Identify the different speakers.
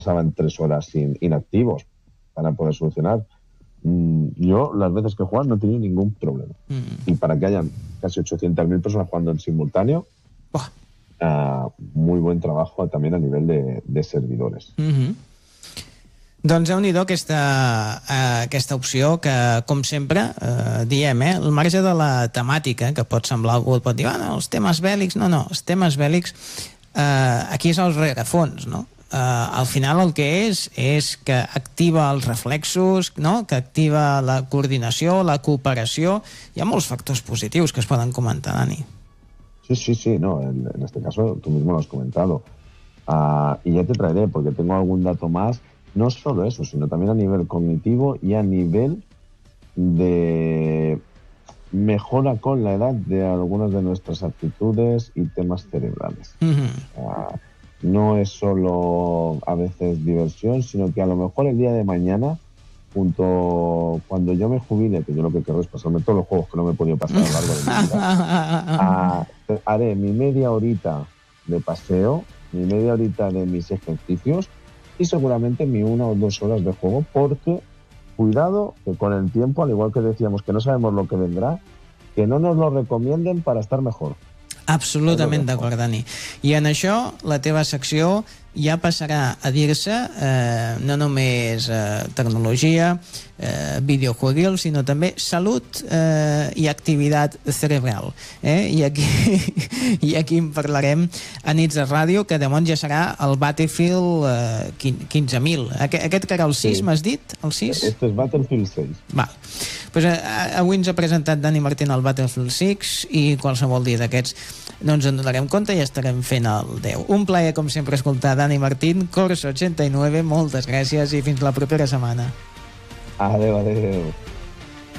Speaker 1: pasaban 3 horas inactivos para poder solucionar. Yo, las veces que he jugado, no he tenido ningún problema. Y para que hayan casi 800.000 personas jugando en simultáneo, muy buen trabajo también a nivel de servidores.
Speaker 2: Doncs déu-n'hi-do aquesta opció que, com sempre, diem, al marge de la temàtica, que pot semblar algú, pot dir, els temes bèl·lics, no, els temes bèl·lics, aquí és el rerefons, no? Al final el que és que activa els reflexos, no? Que activa la coordinació, la cooperació. Hi ha molts factors positius que es poden comentar, Dani.
Speaker 1: Sí, no, en este caso tú mismo lo has comentado. Y ya te traeré, porque tengo algún dato más, no solo eso, sino también a nivel cognitivo y a nivel de mejora con la edad de algunas de nuestras aptitudes y temas cerebrales. No es solo a veces diversión, sino que a lo mejor el día de mañana, cuando yo me jubile, que yo lo que quiero es pasarme todos los juegos que no me he podido pasar a lo largo de mi vida, haré mi media horita de paseo, mi media horita de mis ejercicios y seguramente mi 1 o 2 horas de juego, porque cuidado que con el tiempo, al igual que decíamos que no sabemos lo que vendrá, que no nos lo recomienden para estar mejor.
Speaker 2: Absolutament d'acord, Dani. I en això la teva secció ja passarà a dir-se no només tecnologia, videojuegos, sinó també salut i activitat cerebral. I aquí en parlarem a Nits de Ràdio, que de moment ja serà el Battlefield 15.000. Aquest que era el 6, m'has dit? El 6?
Speaker 1: Este és Battlefield 6.
Speaker 2: Val. Pues avui ens ha presentat Dani Martín el Battlefield 6 i qualsevol dia d'aquests no ens en donarem compte i estarem fent el 10. Un plaer, com sempre, escoltar Dani Martín, Corso 89, moltes gràcies i fins la propera setmana.
Speaker 1: Adéu.